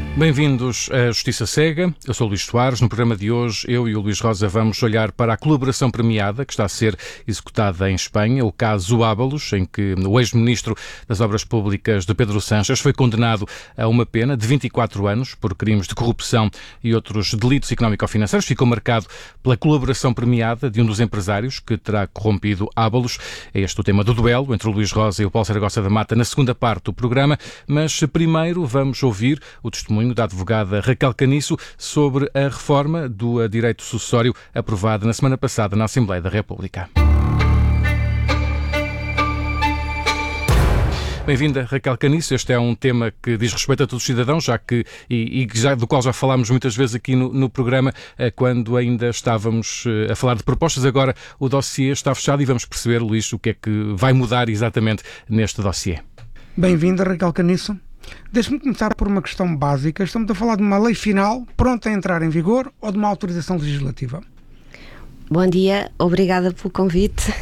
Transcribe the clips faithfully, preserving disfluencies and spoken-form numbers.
Bem-vindos à Justiça Cega. Eu sou o Luís Soares. No programa de hoje, eu e o Luís Rosa vamos olhar para a colaboração premiada que está a ser executada em Espanha, o caso Ábalos, em que o ex-ministro das Obras Públicas de Pedro Sánchez foi condenado a uma pena de vinte e quatro anos por crimes de corrupção e outros delitos económico-financeiros. Ficou marcado pela colaboração premiada de um dos empresários que terá corrompido Ábalos. É este o tema do duelo entre o Luís Rosa e o Paulo Saragossa da Mata na segunda parte do programa, mas primeiro vamos ouvir o testemunho da advogada Raquel Caniço sobre a reforma do direito sucessório aprovada na semana passada na Assembleia da República. Bem-vinda, Raquel Caniço. Este é um tema que diz respeito a todos os cidadãos, já que, e, e já, do qual já falámos muitas vezes aqui no, no programa, quando ainda estávamos a falar de propostas. Agora o dossiê está fechado e vamos perceber, Luís, o que é que vai mudar exatamente neste dossiê. Bem-vinda, Raquel Caniço. Deixe-me começar por uma questão básica. Estamos a falar de uma lei final pronta a entrar em vigor ou de uma autorização legislativa? Bom dia, obrigada pelo convite.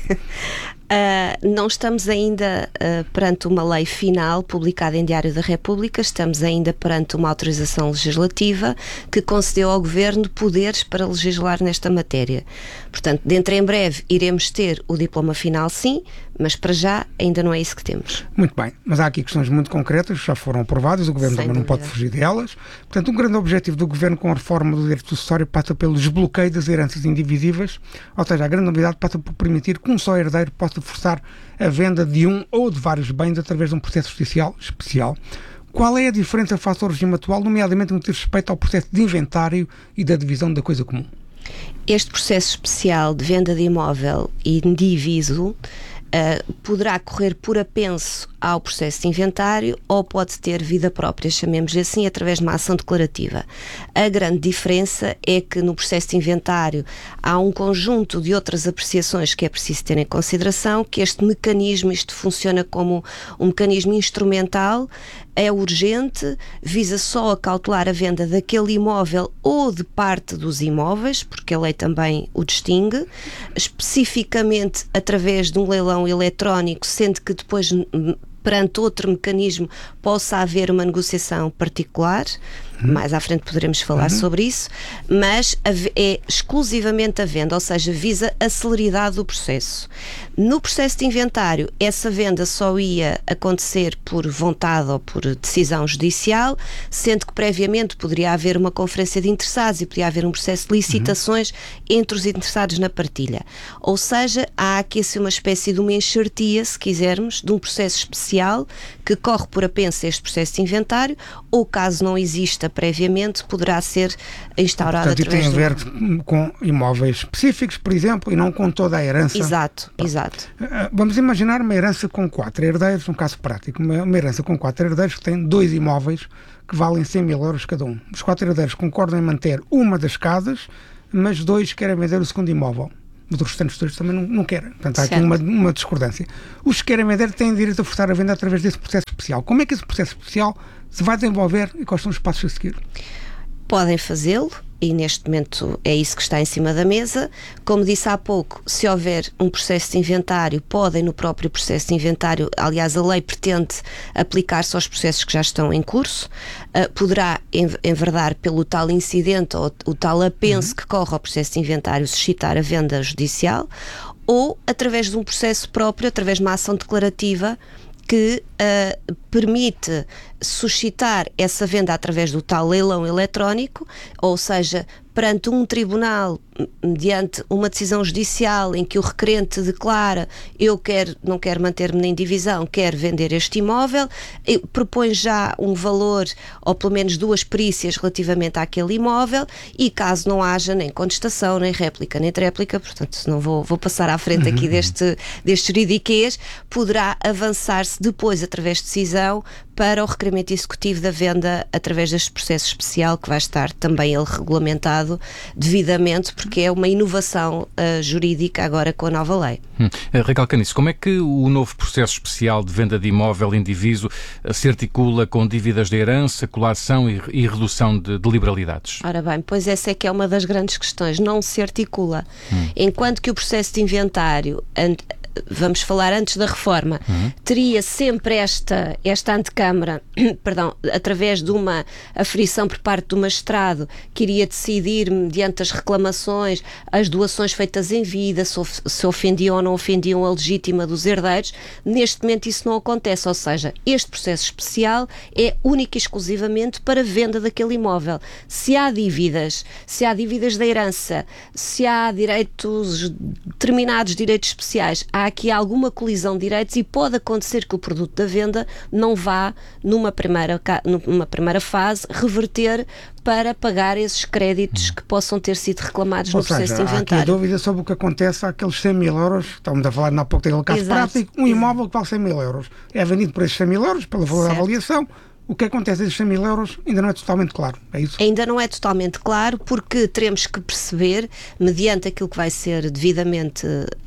Uh, não estamos ainda uh, perante uma lei final publicada em Diário da República, estamos ainda perante uma autorização legislativa que concedeu ao Governo poderes para legislar nesta matéria. Portanto, dentro em breve iremos ter o diploma final, sim, mas para já ainda não é isso que temos. Muito bem, mas há aqui questões muito concretas que já foram aprovadas, o Governo também não pode fugir delas. Portanto, um grande objetivo do Governo com a reforma do direito sucessório passa pelo desbloqueio das heranças indivisíveis, ou seja, a grande novidade passa por permitir que um só herdeiro possa forçar a venda de um ou de vários bens através de um processo judicial especial. Qual é a diferença face ao regime atual, nomeadamente no que diz respeito ao processo de inventário e da divisão da coisa comum? Este processo especial de venda de imóvel indiviso uh, poderá correr por apenso ao processo de inventário ou pode ter vida própria, chamemos-lhe assim, através de uma ação declarativa. A grande diferença é que no processo de inventário há um conjunto de outras apreciações que é preciso ter em consideração, que este mecanismo, isto funciona como um mecanismo instrumental, é urgente, visa só acautelar a venda daquele imóvel ou de parte dos imóveis, porque a lei também o distingue, especificamente através de um leilão eletrónico, sendo que depois, perante outro mecanismo, possa haver uma negociação particular. Uhum. Mais à frente poderemos falar uhum. sobre isso, mas é exclusivamente a venda, ou seja, visa a celeridade do processo. No processo de inventário, essa venda só ia acontecer por vontade ou por decisão judicial, sendo que previamente poderia haver uma conferência de interessados e poderia haver um processo de licitações uhum. entre os interessados na partilha. Ou seja, há aqui assim, uma espécie de uma enxertia, se quisermos, de um processo especial que corre por apenso este processo de inventário, ou caso não exista previamente, poderá ser instaurado. Portanto, através tem a ver do... com imóveis específicos, por exemplo, e não com toda a herança. Exato, Pronto. exato. Vamos imaginar uma herança com quatro herdeiros, um caso prático, uma, uma herança com quatro herdeiros que tem dois imóveis que valem cem mil euros cada um. Os quatro herdeiros concordam em manter uma das casas, mas dois querem vender o segundo imóvel. Mas os restantes dois também não, não querem. Portanto, há certo. aqui uma, uma discordância. Os que querem vender têm direito a forçar a venda através desse processo especial. Como é que esse processo especial se vai desenvolver e quais são os passos a seguir? Podem fazê-lo, e neste momento é isso que está em cima da mesa. Como disse há pouco, se houver um processo de inventário, podem no próprio processo de inventário, aliás a lei pretende aplicar-se aos processos que já estão em curso, uh, poderá enverdar pelo tal incidente ou o tal apenso uhum. que corre ao processo de inventário suscitar a venda judicial, ou através de um processo próprio, através de uma ação declarativa que uh, permite suscitar essa venda através do tal leilão eletrónico, ou seja, perante um tribunal, mediante uma decisão judicial em que o requerente declara eu quero, não quero manter-me na indivisão, quero vender este imóvel, propõe já um valor ou pelo menos duas perícias relativamente àquele imóvel e caso não haja nem contestação, nem réplica, nem tréplica, portanto não vou, vou passar à frente aqui uhum. deste, deste juridiquês, poderá avançar-se depois através de decisão para o requerimento executivo da venda através deste processo especial que vai estar também ele regulamentado devidamente, porque é uma inovação uh, jurídica agora com a nova lei. Hum. Uh, Raquel Caniço, como é que o novo processo especial de venda de imóvel indiviso uh, se articula com dívidas de herança, colação e, e redução de, de liberalidades? Ora bem, pois essa é que é uma das grandes questões, não se articula. Hum. Enquanto que o processo de inventário vamos falar antes da reforma, uhum. teria sempre esta, esta antecâmara, perdão, através de uma aferição por parte do magistrado, que iria decidir, mediante as reclamações, as doações feitas em vida, se, of, se ofendiam ou não ofendiam a legítima dos herdeiros. Neste momento isso não acontece, ou seja, este processo especial é único e exclusivamente para venda daquele imóvel. Se há dívidas, se há dívidas da herança, se há direitos, determinados direitos especiais, há aqui alguma colisão de direitos e pode acontecer que o produto da venda não vá, numa primeira, numa primeira fase, reverter para pagar esses créditos que possam ter sido reclamados Ou no processo seja, de inventário. Há aqui a dúvida sobre o que acontece àqueles cem mil euros, estamos a falar há pouco daquele caso Exato. prático, um imóvel que vale cem mil euros. É vendido por esses cem mil euros, pela valor da avaliação. O que acontece a esses cem mil euros ainda não é totalmente claro, é isso? Ainda não é totalmente claro, porque teremos que perceber, mediante aquilo que vai ser devidamente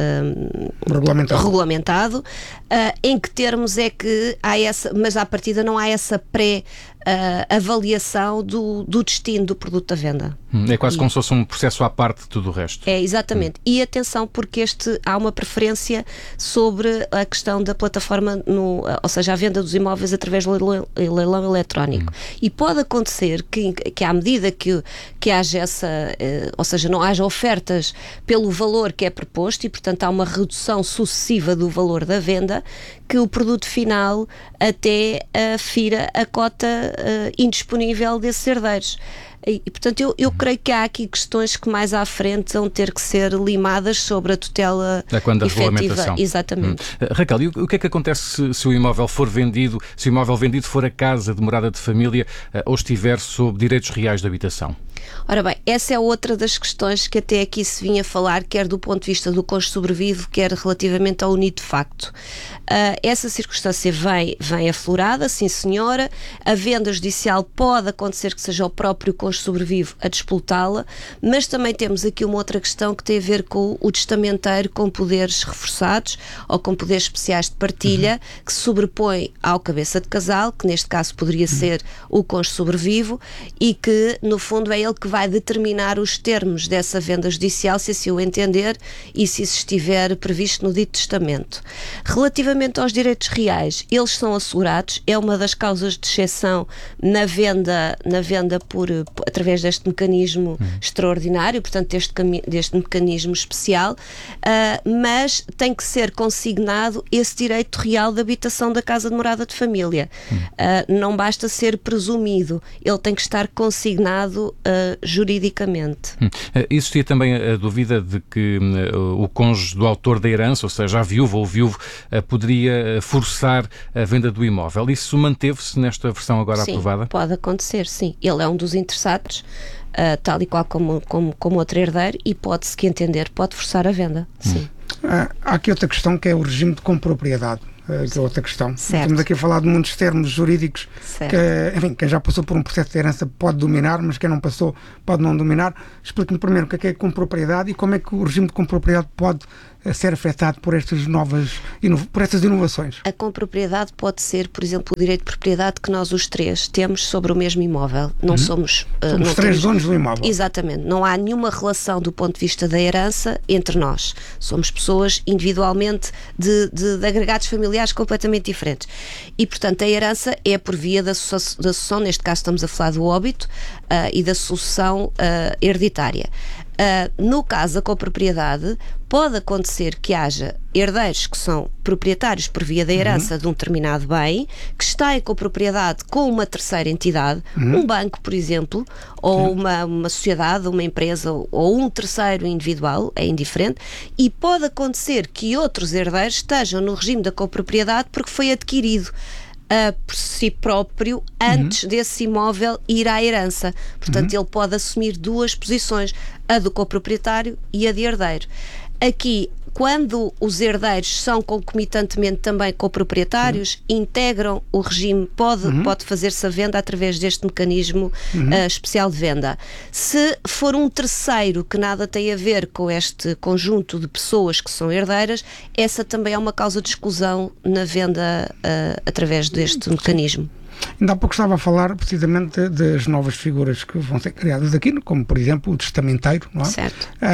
um, regulamentado, regulamentado uh, em que termos é que há essa, mas à partida não há essa pré Uh, avaliação do, do destino do produto da venda. É quase e, como se fosse um processo à parte de tudo o resto. É, exatamente. Hum. E atenção, porque este, há uma preferência sobre a questão da plataforma, no, ou seja, a venda dos imóveis através do leilão, leilão eletrónico. Hum. E pode acontecer que, que à medida que, que haja essa, uh, ou seja, não haja ofertas pelo valor que é proposto e, portanto, há uma redução sucessiva do valor da venda, que o produto final até uh, fira a cota uh, indisponível desses herdeiros. E, e portanto, eu, eu creio que há aqui questões que mais à frente vão ter que ser limadas sobre a tutela é quando a efetiva. Exatamente. Hum. Uh, Raquel, e o, o que é que acontece se, se o imóvel for vendido, se o imóvel vendido for a casa de morada de família uh, ou estiver sob direitos reais de habitação? Ora bem, essa é outra das questões que até aqui se vinha a falar, quer do ponto de vista do cônjuge sobrevivo, quer relativamente ao unido de facto. Uh, essa circunstância vem, vem aflorada, sim senhora. A venda judicial pode acontecer que seja o próprio cônjuge sobrevivo a disputá-la, mas também temos aqui uma outra questão que tem a ver com o testamenteiro com poderes reforçados ou com poderes especiais de partilha, uhum. que se sobrepõe ao cabeça de casal, que neste caso poderia uhum. ser o cônjuge sobrevivo, e que no fundo é ele que vai determinar os termos dessa venda judicial, se assim o entender e se isso estiver previsto no dito testamento. Relativamente aos direitos reais, eles são assegurados, é uma das causas de exceção na venda, na venda por, através deste mecanismo hum. extraordinário, portanto deste, deste mecanismo especial, uh, mas tem que ser consignado esse direito real de habitação da casa de morada de família. Hum. Uh, não basta ser presumido, ele tem que estar consignado uh, juridicamente. Hum. Existia também a dúvida de que uh, o cônjuge do autor da herança, ou seja, a viúva ou o viúvo, uh, poderia forçar a venda do imóvel. Isso manteve-se nesta versão agora sim, aprovada? Pode acontecer, sim. Ele é um dos interessados, uh, tal e qual como, como, como outro herdeiro, e pode-se que entender, pode forçar a venda, hum. sim. Ah, há aqui outra questão que é o regime de compropriedade. Que é outra questão. Certo. Estamos aqui a falar de muitos termos jurídicos certo. que, enfim, quem já passou por um processo de herança pode dominar, mas quem não passou pode não dominar. Explique-me primeiro o que é, que é compropriedade e como é que o regime de compropriedade pode ser afetado por estas novas, por estas inovações. A compropriedade pode ser, por exemplo, o direito de propriedade que nós os três temos sobre o mesmo imóvel. Não uhum. somos... Uh, somos não três temos... donos do imóvel. Exatamente. Não há nenhuma relação do ponto de vista da herança entre nós. Somos pessoas individualmente de, de, de agregados familiares completamente diferentes. E, portanto, a herança é por via da sucessão, neste caso estamos a falar do óbito, uh, e da sucessão uh, hereditária. Uh, no caso da copropriedade, pode acontecer que haja herdeiros que são proprietários por via da herança uhum. de um determinado bem, que está em copropriedade com uma terceira entidade, uhum. um banco, por exemplo, ou uma, uma sociedade, uma empresa, ou um terceiro individual, é indiferente, e pode acontecer que outros herdeiros estejam no regime da copropriedade porque foi adquirido Uh, por si próprio antes uhum. desse imóvel ir à herança. Portanto, uhum. ele pode assumir duas posições, a do coproprietário e a de herdeiro. Aqui, quando os herdeiros são concomitantemente também coproprietários, uhum. integram o regime, pode, uhum. pode fazer-se a venda através deste mecanismo uhum. uh, especial de venda. Se for um terceiro que nada tem a ver com este conjunto de pessoas que são herdeiras, essa também é uma causa de exclusão na venda uh, através deste Sim. mecanismo. Ainda há pouco estava a falar precisamente das novas figuras que vão ser criadas aqui, como por exemplo o testamenteiro, não é? Certo. Uh,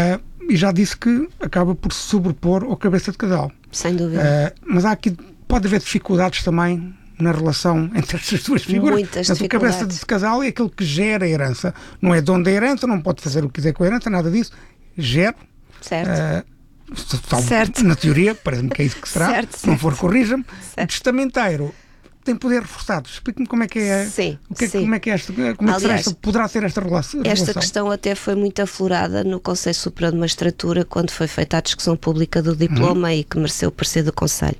e já disse que acaba por se sobrepor ao cabeça de casal. Sem dúvida. Uh, mas há aqui, pode haver dificuldades também na relação entre estas duas figuras. Muitas mas dificuldades. O cabeça de casal é aquele que gera a herança. Não é dono da herança, não pode fazer o que quiser com a herança, nada disso. Gera. Certo. Uh, salvo, certo. Na teoria, parece-me que é isso que será. Certo, Se não for, certo. corrija-me. Certo. O testamenteiro tem poder reforçado. Explique-me como é que é. Sim, o que é, sim. Como é que é esta, como é que será Aliás, esta, poderá ser esta relação? Esta questão até foi muito aflorada no Conselho Superior de Magistratura quando foi feita a discussão pública do diploma, uhum. e que mereceu o parecer do Conselho.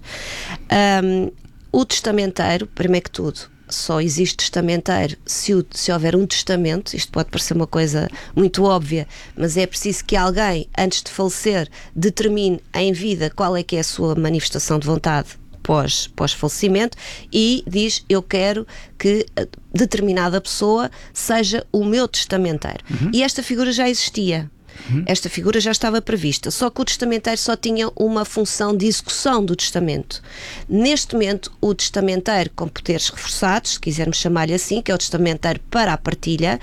Um, o testamenteiro, primeiro que tudo, só existe testamenteiro se, o, se houver um testamento. Isto pode parecer uma coisa muito óbvia, mas é preciso que alguém, antes de falecer, determine em vida qual é que é a sua manifestação de vontade pós, pós-falecimento, e diz: eu quero que determinada pessoa seja o meu testamenteiro. Uhum. E esta figura já existia. Uhum. Esta figura já estava prevista, só que o testamenteiro só tinha uma função de execução do testamento. Neste momento, o testamenteiro com poderes reforçados, se quisermos chamar-lhe assim, que é o testamenteiro para a partilha,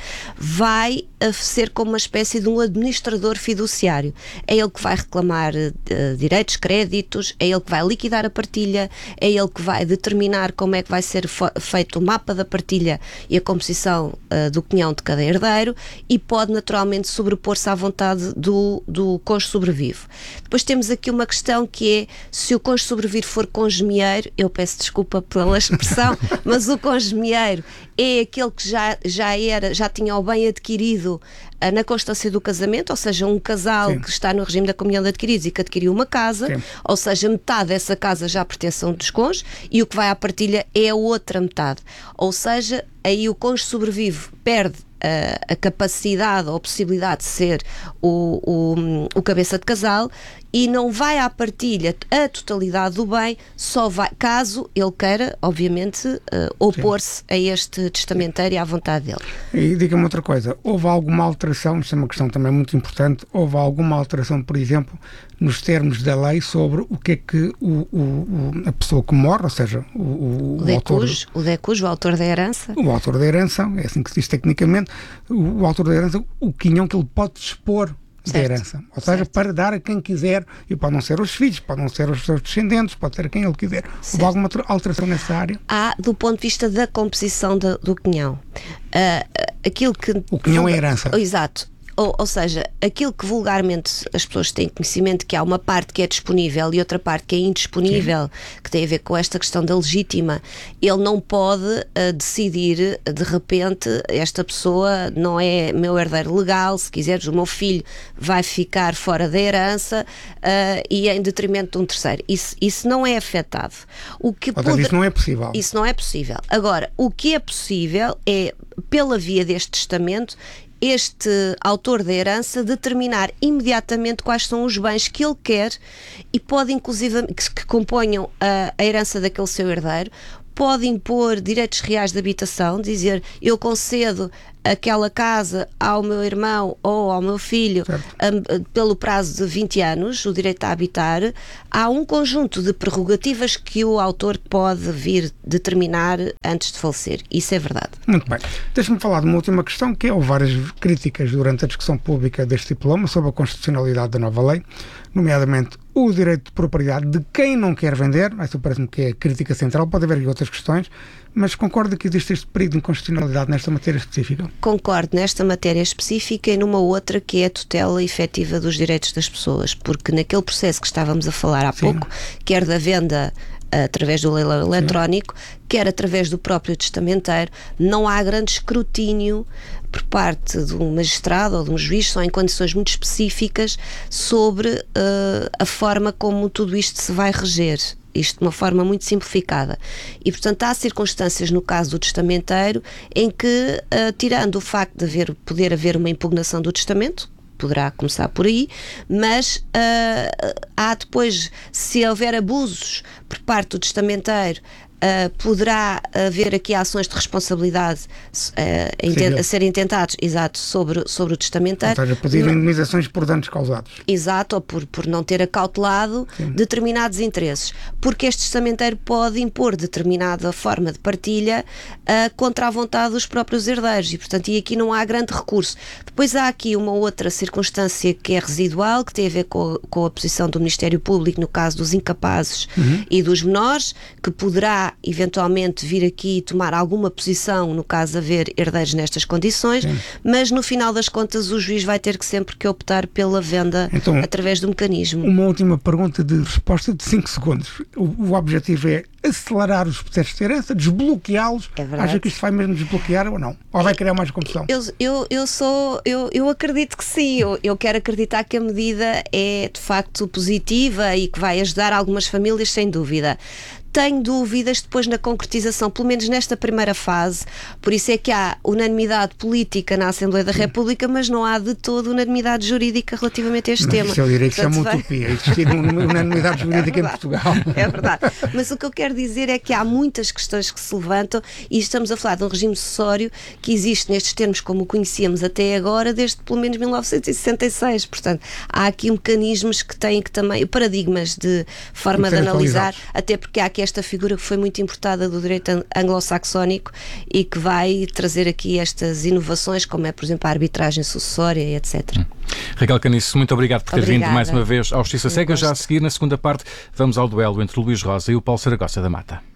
vai ser como uma espécie de um administrador fiduciário. É ele que vai reclamar uh, direitos, créditos, é ele que vai liquidar a partilha, é ele que vai determinar como é que vai ser feito o mapa da partilha e a composição uh, do quinhão de cada herdeiro, e pode naturalmente sobrepor-se à vontade do, do cônjuge sobrevive. Depois temos aqui uma questão que é: se o cônjuge sobrevive for congemieiro, eu peço desculpa pela expressão, mas o congemieiro é aquele que já, já, era, já tinha o bem adquirido uh, na constância do casamento, ou seja, um casal Sim. que está no regime da comunhão de adquiridos e que adquiriu uma casa, Sim. ou seja, metade dessa casa já pertence a um dos cônjuges e o que vai à partilha é a outra metade. Ou seja, aí o cônjuge sobrevive perde a, a capacidade ou a possibilidade de ser o, o, o cabeça de casal e não vai à partilha a totalidade do bem, só vai, caso ele queira, obviamente, uh, opor-se a este testamenteiro e à vontade dele. E diga-me outra coisa, houve alguma alteração, isto é uma questão também muito importante, houve alguma alteração, por exemplo, nos termos da lei sobre o que é que o, o, a pessoa que morre, ou seja, o, o, o decus, o decus, o autor da herança. O autor da herança, é assim que se diz tecnicamente, o, o autor da herança, o quinhão que ele pode dispor da herança, ou seja, certo. Para dar a quem quiser, e pode não ser os filhos, pode não ser os seus descendentes, pode ser a quem ele quiser. Certo. Houve alguma alteração nessa área? Há, do ponto de vista da composição do, do quinhão. Uh, aquilo que... O quinhão é herança. Exato. Ou, ou seja, aquilo que vulgarmente as pessoas têm conhecimento, que há uma parte que é disponível e outra parte que é indisponível, Sim. que tem a ver com esta questão da legítima, ele não pode uh, decidir, de repente, esta pessoa não é meu herdeiro legal, se quiseres, o meu filho vai ficar fora da herança uh, e em detrimento de um terceiro. Isso, isso não é afetado. O que poder... Isso não é possível. Isso não é possível. Agora, o que é possível é, pela via deste testamento, este autor da herança determinar imediatamente quais são os bens que ele quer e pode, inclusive, que, que componham a, a herança daquele seu herdeiro, pode impor direitos reais de habitação, dizer: eu concedo aquela casa ao meu irmão ou ao meu filho um, pelo prazo de vinte anos, o direito a habitar. Há um conjunto de prerrogativas que o autor pode vir determinar antes de falecer. Isso é verdade. Muito bem. Deixa-me falar de uma última questão, que é: houve várias críticas durante a discussão pública deste diploma sobre a constitucionalidade da nova lei, nomeadamente o direito de propriedade de quem não quer vender. Isso parece-me que é a crítica central. Pode haver outras questões, mas concordo que existe este perigo de inconstitucionalidade nesta matéria específica? Concordo nesta matéria específica e numa outra, que é a tutela efetiva dos direitos das pessoas, porque naquele processo que estávamos a falar há Sim. pouco, quer da venda através do leilão eletrónico, Sim. quer através do próprio testamenteiro, não há grande escrutínio por parte de um magistrado ou de um juiz, só em condições muito específicas, sobre uh, a forma como tudo isto se vai reger. Isto de uma forma muito simplificada. E, portanto, há circunstâncias no caso do testamenteiro em que, uh, tirando o facto de haver, poder haver uma impugnação do testamento, poderá começar por aí, mas uh, há depois, se houver abusos por parte do testamenteiro uh, poderá haver aqui ações de responsabilidade uh, a, a serem tentados, exato, sobre, sobre o testamentário. Ou seja, pedir indemnizações por danos causados. Exato, ou por, por não ter acautelado Sim. determinados interesses. Porque este testamenteiro pode impor determinada forma de partilha uh, contra a vontade dos próprios herdeiros e, portanto, e aqui não há grande recurso. Depois há aqui uma outra circunstância que é residual, que tem a ver com, com a posição do Ministério Público no caso dos incapazes uhum. e dos menores, que poderá eventualmente vir aqui tomar alguma posição no caso de haver herdeiros nestas condições, Sim. mas no final das contas o juiz vai ter que sempre que optar pela venda então, através do mecanismo. Uma última pergunta de resposta de cinco segundos. O, o objetivo é acelerar os processos de herança, desbloqueá-los. É verdade. Acha que isto vai mesmo desbloquear ou não? Ou vai criar mais confusão? Eu, eu, eu sou, eu, eu acredito que sim. Eu, eu quero acreditar que a medida é de facto positiva e que vai ajudar algumas famílias, sem dúvida. Tenho dúvidas depois na concretização, pelo menos nesta primeira fase, por isso é que há unanimidade política na Assembleia da República, mas não há de todo unanimidade jurídica relativamente a este mas tema. Isso eu direi que isso é uma vai... utopia, existir uma unanimidade jurídica é em Portugal. É verdade, mas o que eu quero dizer é que há muitas questões que se levantam e estamos a falar de um regime sucessório que existe nestes termos como o conhecíamos até agora, desde pelo menos mil novecentos e sessenta e seis, portanto, há aqui mecanismos que têm que também, paradigmas de forma de analisar, até porque há aqui esta figura que foi muito importada do direito anglo-saxónico e que vai trazer aqui estas inovações, como é, por exemplo, a arbitragem sucessória, etcétera. Hum. Raquel Caniço, muito obrigado por ter Obrigada. vindo mais uma vez ao Justiça Cega. Já a seguir, na segunda parte, vamos ao duelo entre o Luís Rosa e o Paulo Saragossa da Mata.